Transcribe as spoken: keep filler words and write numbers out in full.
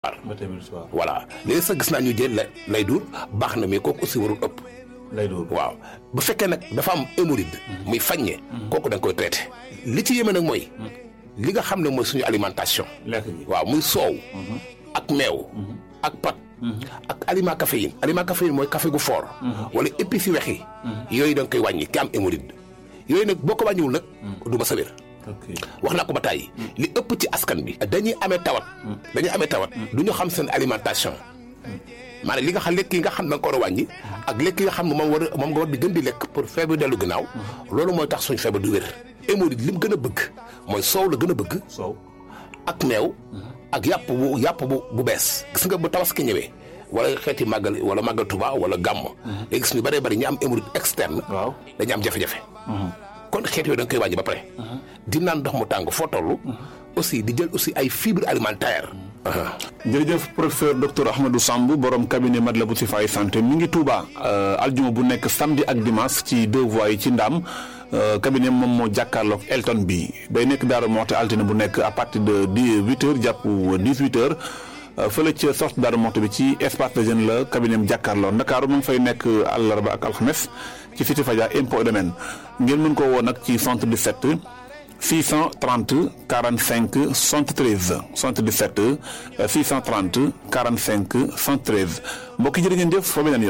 voilà léegi sax gis naa ñu jël lay dur baax na mais kooku aussi warul ëpp. lay dur waaw bu fekkee nag dafa am hémorroïde muy faññe kooku da nga koy traité. li ci yéeme nag mooy. li nga xam ne mooy suñu alimentation. lekk gi waaw muy soow. ak meew. ak pat. ak aliment caféine. aliment caféine mooy café gu fort. wala épices yu wex yi. yooyu da nga koy wàññi ki am hémorroïde. yooyu nag boo ko wàññiwul nag. du ma sa wér. wax naa ko ba tàyyi li ëpp ci askan bi dañuy amee tawat dañuy amee tawat du ñu xam seen alimentation maanaam li nga xam lekk yi nga xam da nga ko war a wàññi ak lekk yi nga xam ne moom war a moom nga war di gën di lekk pour feebar dellu gannaaw loolu mooy tax suñ feebar du wér. hémorroïde li mu gën a bëgg mooy soow la gën a bëgg soow ak meew ak yàpp bu yàpp bu bu bees gis nga bu tabaski ñëwee wala xeeti màggal wala màggal Tuubaa wala gàmm léegi gis ñu bëree bëri ñu am hémorroïde externe dañu am jafe-jafe kon xeet yooyu da nga koy wàññi ba pare di naan ndox mu tàng foo toll aussi di jël aussi ay fibres alimentaires. jërëjëf professeur docteur Ahmadou Samb borom cabinet Matlaboul Chifaay santé mi ngi Touba aljuma bu nekk samedi ak dimanche ci deux voies yi ci Ndaam cabinet moom moo jàkkaarloog Elton bi day nekk Daaru Muxti altine bu nekk à partir de dix-huit heures jàpp dix-huit heures fële ca sortie Daaru Muxti bi ci espace de jeune la cabinet am jàkkaarloo Ndakaaru mu ngi fay nekk àllarba ak alxames ci Cité Fadia impôt domaine ngeen mën ko woo nag ci soixante-dix-sept six cent trente quarante-cinq soixante-treize soixante-dix-sept six cent trente quarante-cinq soixante-treize mbokki jërë ngeen jëf fa beneen yoon